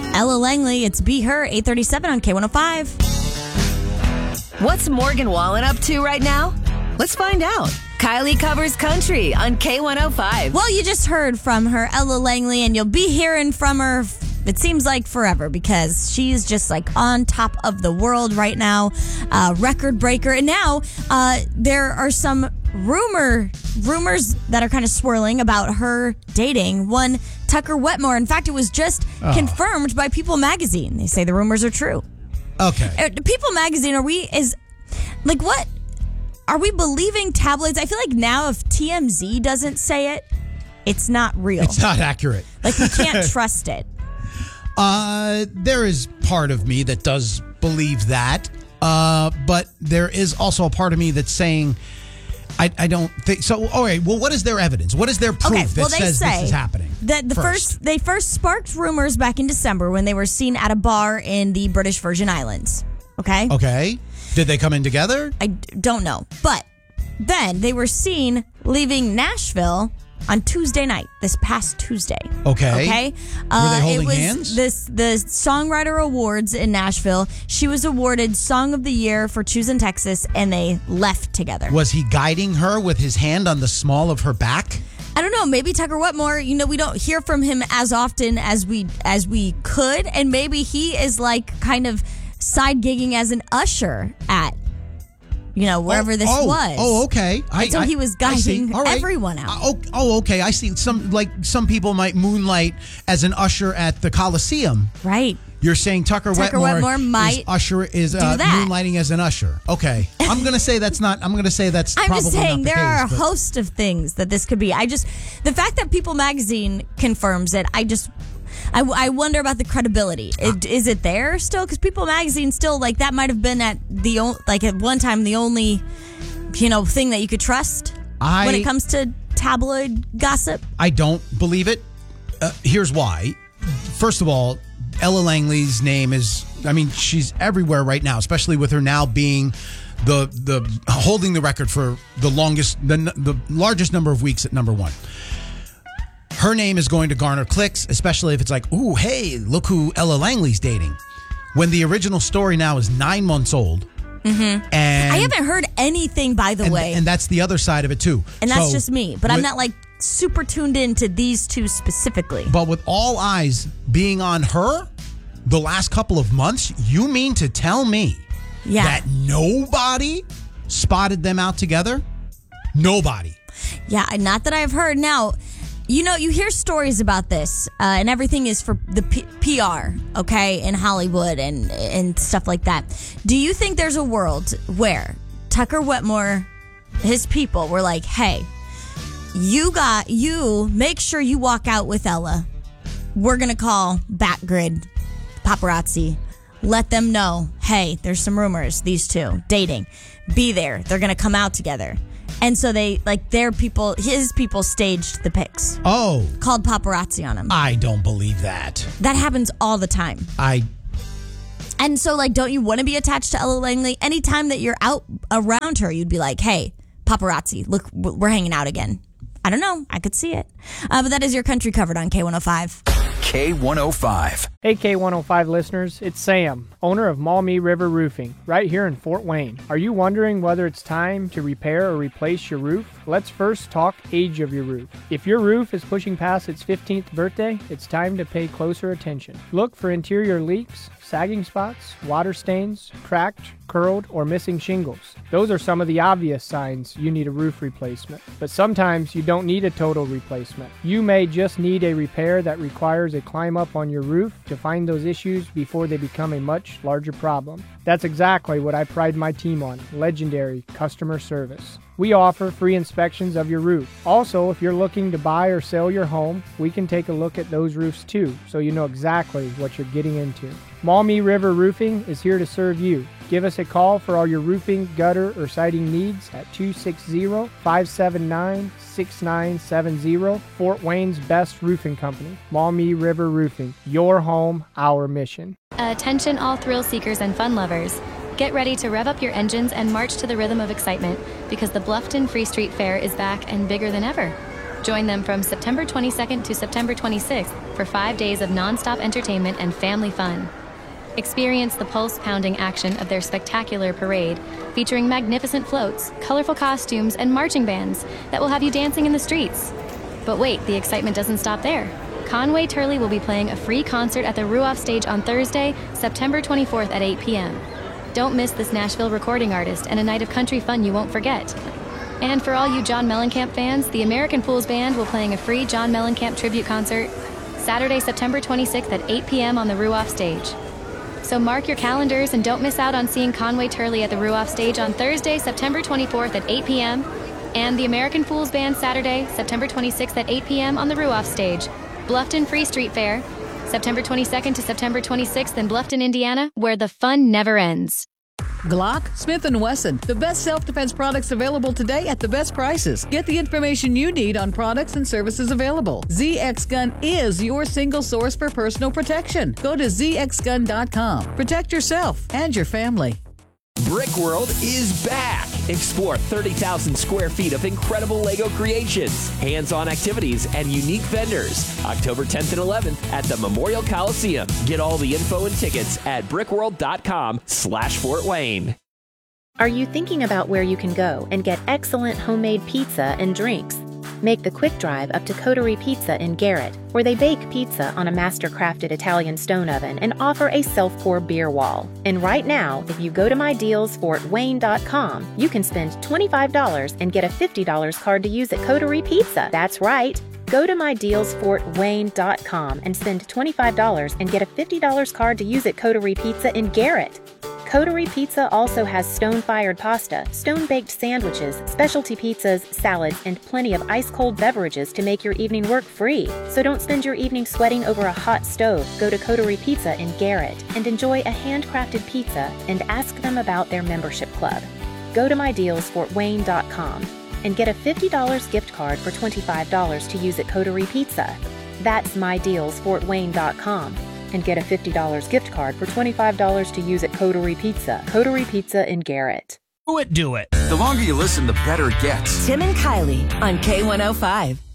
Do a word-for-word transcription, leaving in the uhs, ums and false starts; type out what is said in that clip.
Ella Langley, it's Be Her, eight thirty-seven on K one oh five. What's Morgan Wallen up to right now? Let's find out. Kylie covers country on K one oh five. Well, you just heard from her, Ella Langley, and you'll be hearing from her, it seems like forever, because she's just like on top of the world right now, uh, record breaker. And now uh, there are some rumor rumors that are kind of swirling about her dating one Tucker Wetmore. In fact, it was just oh. confirmed by People Magazine. They say the rumors are true. Okay. Uh, People Magazine, are we, is, like, what? Are we believing tabloids? I feel like now if T M Z doesn't say it, it's not real. It's not accurate. Like, we can't trust it. Uh, there is part of me that does believe that, uh, but there is also a part of me that's saying, I, I don't think so. All right. Well, what is their evidence? What is their proof okay, well, that they says say this is happening? That the first? first they first sparked rumors back in December when they were seen at a bar in the British Virgin Islands. Okay. Okay. Did they come in together? I d- don't know, but then they were seen leaving Nashville on Tuesday night, this past Tuesday. Okay. Okay. Uh, Were they holding it was hands? This the Songwriter Awards in Nashville. She was awarded Song of the Year for Choosing Texas, and they left together. Was he guiding her with his hand on the small of her back? I don't know. Maybe Tucker Wetmore. You know, we don't hear from him as often as we as we could, and maybe he is like kind of side gigging as an usher at, you know, wherever oh, this oh, was. Oh, okay. I, and so I, he was guiding right. everyone out. Oh, oh, okay. I see. Some like some people might moonlight as an usher at the Coliseum. Right. You're saying Tucker, Tucker Wetmore, Wetmore might is usher is uh, moonlighting as an usher. Okay. I'm gonna say that's not. I'm gonna say that's. I'm probably just saying not the there case, are a but. host of things that this could be. I just the fact that People Magazine confirms it. I just. I, I wonder about the credibility. It, is it there still? Because People Magazine still, like, that might have been at the o- like at one time the only, you know, thing that you could trust I, when it comes to tabloid gossip. I don't believe it. Uh, here's why. First of all, Ella Langley's name is, I mean, she's everywhere right now, especially with her now being the the holding the record for the longest, the the largest number of weeks at number one. Her name is going to garner clicks, especially if it's like, ooh, hey, look who Ella Langley's dating. When the original story now is nine months old. Mm-hmm. And I haven't heard anything, by the and, way. And that's the other side of it, too. And that's so, just me. But with, I'm not, like, super tuned in to these two specifically. But with all eyes being on her the last couple of months, you mean to tell me yeah. that nobody spotted them out together? Nobody. Yeah, not that I've heard. Now, you know, you hear stories about this, uh, and everything is for the P- PR, okay, in Hollywood and and stuff like that. Do you think there's a world where Tucker Wetmore, his people, were like, hey, you got, you, make sure you walk out with Ella. We're going to call Batgrid, paparazzi. Let them know, hey, there's some rumors, these two, dating. Be there. They're going to come out together. And so they, like, their people, his people staged the pics. Oh. Called paparazzi on him. I don't believe that. That happens all the time. I. And so, like, don't you want to be attached to Ella Langley? Anytime that you're out around her, you'd be like, hey, paparazzi, look, we're hanging out again. I don't know. I could see it. Uh, but that is your country covered on K one oh five. K one oh five. Hey K one oh five listeners, it's Sam, owner of Maumee River Roofing, right here in Fort Wayne. Are you wondering whether it's time to repair or replace your roof? Let's first talk age of your roof. If your roof is pushing past its fifteenth birthday, it's time to pay closer attention. Look for interior leaks, sagging spots, water stains, cracked, curled, or missing shingles. Those are some of the obvious signs you need a roof replacement. But sometimes you don't need a total replacement. You may just need a repair that requires a climb up on your roof to find those issues before they become a much larger problem. That's exactly what I pride my team on, legendary customer service. We offer free inspections of your roof. Also, if you're looking to buy or sell your home, we can take a look at those roofs too, so you know exactly what you're getting into. Maumee River Roofing is here to serve you. Give us a call for all your roofing, gutter, or siding needs at two six zero, five seven nine, six nine seven zero. Fort Wayne's best roofing company, Maumee River Roofing. Your home, our mission. Attention all thrill seekers and fun lovers. Get ready to rev up your engines and march to the rhythm of excitement because the Bluffton Free Street Fair is back and bigger than ever. Join them from September twenty-second to September twenty-sixth for five days of nonstop entertainment and family fun. Experience the pulse-pounding action of their spectacular parade, featuring magnificent floats, colorful costumes, and marching bands that will have you dancing in the streets. But wait, the excitement doesn't stop there. Conway Turley will be playing a free concert at the Ruoff Stage on Thursday, September twenty-fourth at eight p.m. Don't miss this Nashville recording artist and a night of country fun you won't forget. And for all you John Mellencamp fans, the American Fools Band will playing a free John Mellencamp tribute concert Saturday, September twenty-sixth at eight p.m. on the Ruoff Stage. So mark your calendars and don't miss out on seeing Conway Turley at the Ruoff Stage on Thursday, September twenty-fourth at eight p.m. and the American Fools Band Saturday, September twenty-sixth at eight p.m. on the Ruoff Stage. Bluffton Free Street Fair, September twenty-second to September twenty-sixth in Bluffton, Indiana, where the fun never ends. Glock, Smith and Wesson, the best self-defense products available today at the best prices. Get the information you need on products and services available. Z X Gun is your single source for personal protection. Go to z x gun dot com. Protect yourself and your family. Brick World is back. Explore thirty thousand square feet of incredible Lego creations, hands-on activities, and unique vendors. October tenth and eleventh at the Memorial Coliseum. Get all the info and tickets at brickworld.com slash Fort Wayne. Are you thinking about where you can go and get excellent homemade pizza and drinks? Make the quick drive up to Coterie Pizza in Garrett, where they bake pizza on a master-crafted Italian stone oven and offer a self-pour beer wall. And right now, if you go to my deals fort wayne dot com, you can spend twenty-five dollars and get a fifty dollars card to use at Coterie Pizza. That's right. Go to my deals fort wayne dot com and spend twenty-five dollars and get a fifty dollars card to use at Coterie Pizza in Garrett. Coterie Pizza also has stone-fired pasta, stone-baked sandwiches, specialty pizzas, salads, and plenty of ice-cold beverages to make your evening work free. So don't spend your evening sweating over a hot stove. Go to Coterie Pizza in Garrett and enjoy a handcrafted pizza and ask them about their membership club. Go to my deals fort wayne dot com and get a fifty dollars gift card for twenty-five dollars to use at Coterie Pizza. That's my deals fort wayne dot com. And get a fifty dollars gift card for twenty-five dollars to use at Coterie Pizza. Coterie Pizza in Garrett. Do it, do it. The longer you listen, the better it gets. Tim and Kylie on K one oh five.